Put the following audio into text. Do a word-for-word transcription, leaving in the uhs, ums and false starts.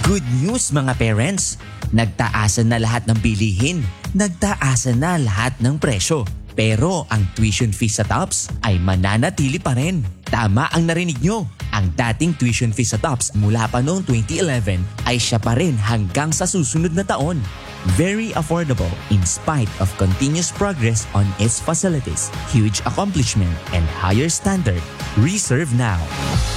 Good news mga parents! Nagtaasan na lahat ng bilihin. Nagtaasan na lahat ng presyo. Pero ang tuition fee sa TOPS ay mananatili pa rin. Tama ang narinig nyo. Ang dating tuition fee sa TOPS mula pa noong twenty eleven ay siya pa rin hanggang sa susunod na taon. Very affordable in spite of continuous progress on its facilities, huge accomplishment, and higher standard. Reserve now.